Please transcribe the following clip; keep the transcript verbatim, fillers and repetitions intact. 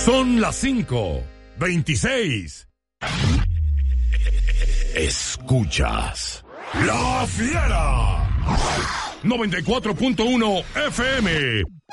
Son las cinco veintiséis. Escuchas La Fiera noventa y cuatro punto uno F M